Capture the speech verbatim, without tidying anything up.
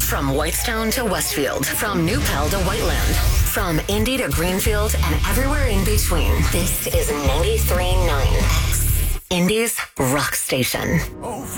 From Whitestone to Westfield, from New Pell to Whiteland, from Indy to Greenfield and everywhere in between. This is ninety-three point nine X, Indy's rock station. Oh,